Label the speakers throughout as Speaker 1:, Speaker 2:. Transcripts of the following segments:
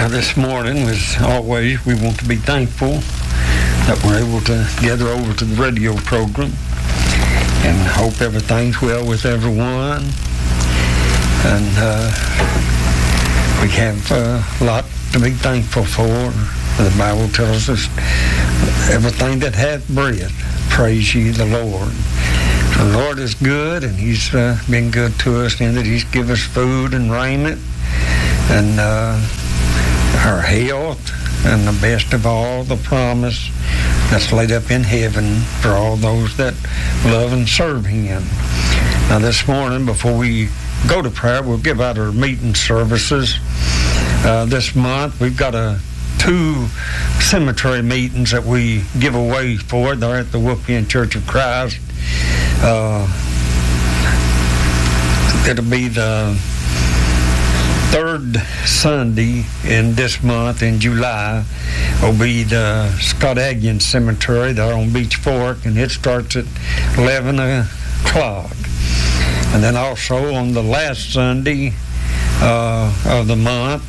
Speaker 1: Now this morning, as always, we want to be thankful that we're able to gather over to the radio program and hope everything's well with everyone. And we have a lot to be thankful for. The Bible tells us everything that hath breath, praise ye the Lord. The Lord is good, and He's been good to us in that He's given us food and raiment and our health, and the best of all, the promise that's laid up in heaven for all those that love and serve Him. Now this morning, before we go to prayer, we'll give out our meeting services. This month, we've got 2 cemetery meetings that we give away for. They're at the Wolfden Church of Christ. It'll be the 3rd Sunday in this month in July. Will be the Scott Aggian Cemetery there on Beach Fork, and it starts at 11 o'clock. And then also on the last Sunday of the month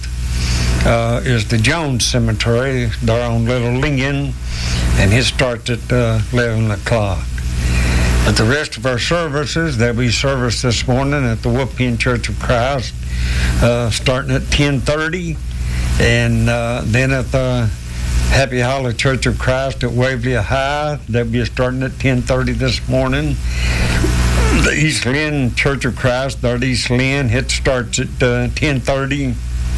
Speaker 1: is the Jones Cemetery there on Little Lincoln, and it starts at 11 o'clock. But the rest of our services, there'll be service this morning at the Wolfden Church of Christ, starting at 10:30, and then at the Happy Hollow Church of Christ at Waverly High, they'll be starting at 10:30 this morning. The East Lynn Church of Christ, there at East Lynn, it starts at 10:30.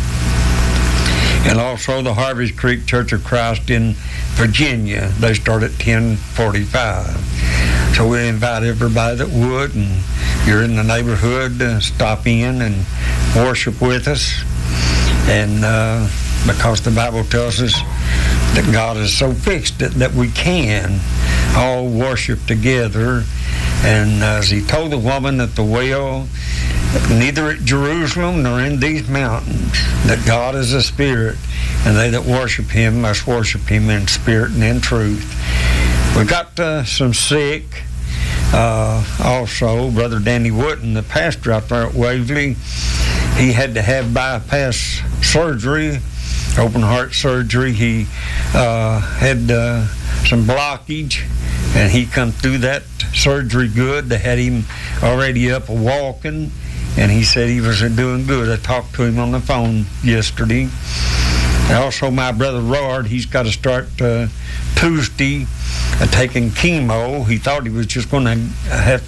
Speaker 1: And also the Harvest Creek Church of Christ in Virginia, they start at 10:45. So we invite everybody that would, and you're in the neighborhood, stop in and worship with us. And because the Bible tells us that God has so fixed it that we can all worship together. And as He told the woman at the well, neither at Jerusalem nor in these mountains, that God is a spirit, and they that worship Him must worship Him in spirit and in truth. We've got some sick. Also, Brother Danny Wooten, the pastor out there at Waverly, he had to have bypass surgery, open heart surgery. He had some blockage, and he come through that surgery good. They had him already up walking, and he said he was doing good. I talked to him on the phone yesterday. And also, my brother Rod, he's got to start Tuesday taking chemo. He thought he was just going to have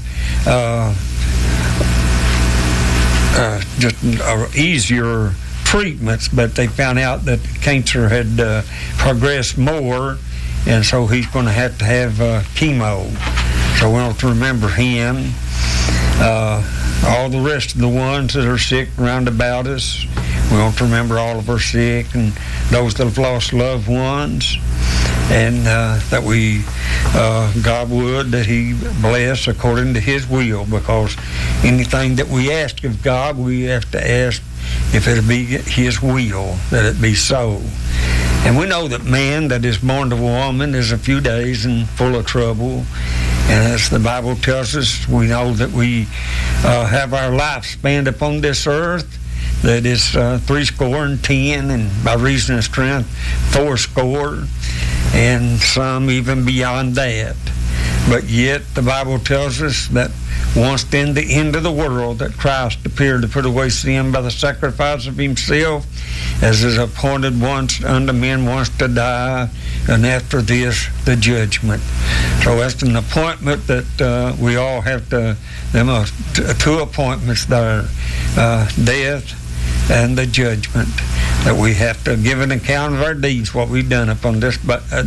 Speaker 1: just easier treatments, but they found out that the cancer had progressed more, and so he's going to have chemo. So we want to remember him. All the rest of the ones that are sick round about us, we want to remember all of our sick and those that have lost loved ones, and that we, God would, that He bless according to His will, because anything that we ask of God, we have to ask if it be His will, that it be so. And we know that man that is born to a woman is a few days and full of trouble. And as the Bible tells us, we know that we have our lifespan upon this earth that is 70, and by reason of strength 80, and some even beyond that. But yet the Bible tells us that once in the end of the world that Christ appeared to put away sin by the sacrifice of Himself, as is appointed once unto men once to die, and after this the judgment. So that's an appointment that we all have to, them are 2 appointments there, death and the judgment, that we have to give an account of our deeds, what we've done upon this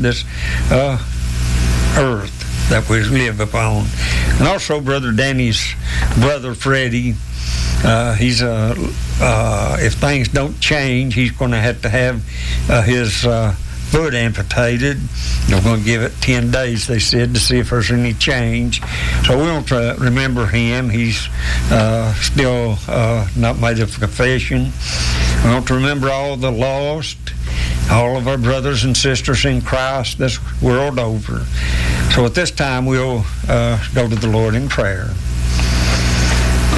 Speaker 1: earth that we live upon. And also Brother Danny's brother Freddie, he's if things don't change, he's going to have his foot amputated. They're going to give it 10 days, they said, to see if there's any change. So we want to remember him. He's still not made a confession. We want to remember all the lost, all of our brothers and sisters in Christ this world over. So at this time, we'll go to the Lord in prayer.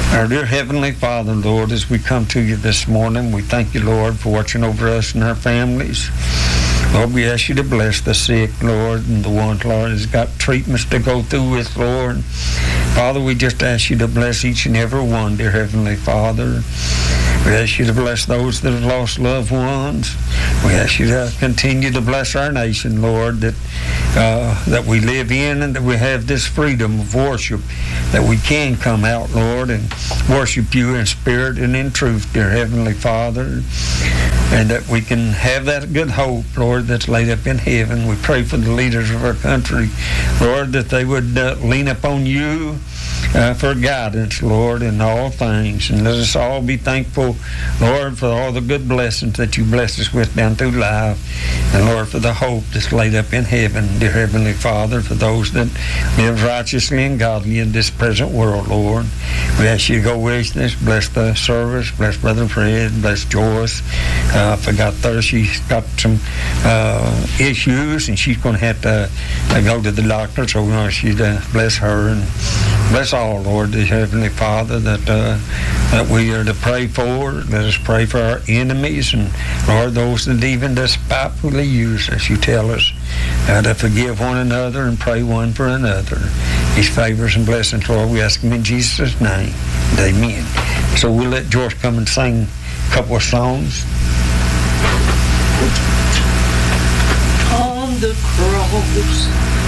Speaker 1: Our dear Heavenly Father, Lord, as we come to you this morning, we thank you, Lord, for watching over us and our families. Lord, we ask you to bless the sick, Lord, and the ones, Lord, that's got treatments to go through with, Lord. Father, we just ask you to bless each and every one, dear Heavenly Father. We ask you to bless those that have lost loved ones. We ask you to continue to bless our nation, Lord, that we live in and that we have this freedom of worship, that we can come out, Lord, and worship you in spirit and in truth, dear Heavenly Father, and that we can have that good hope, Lord, that's laid up in heaven. We pray for the leaders of our country, Lord, that they would lean upon you for guidance, Lord, in all things. And let us all be thankful, Lord, for all the good blessings that you bless us with down through life. And, Lord, for the hope that's laid up in heaven, dear Heavenly Father, for those that live righteously and godly in this present world, Lord. We ask you to go with us, bless the service, bless Brother Fred, bless Joyce. I forgot there, she's got some issues, and she's going to have to go to the doctor, so we want you to bless her and bless all, Lord, the Heavenly Father, that we are to pray for. Let us pray for our enemies, and, Lord, those that even despitefully use us. You tell us to forgive one another and pray one for another. These favors and blessings, Lord, we ask them in Jesus' name. Amen. So we'll let George come and sing a couple of songs.
Speaker 2: On the cross